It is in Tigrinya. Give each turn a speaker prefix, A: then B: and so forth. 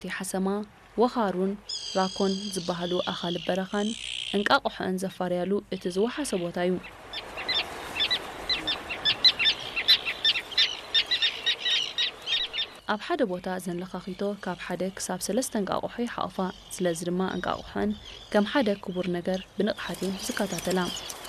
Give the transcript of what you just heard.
A: حسما وخارون راكون زبهلو أخال برخان انقاقح ان زفاريالو اتزوحا سبوتايو ኣብ ሓደ ቦታ ዘንለኻኺቶ ካብ ሓደ ክሳብ 3 እንቃቑሖ ይሓቕፋ ስለዚ ድማ እንቃቑሖን ከም ሓደ ክቡር ነገር ብንቕሓት ዝከታተላ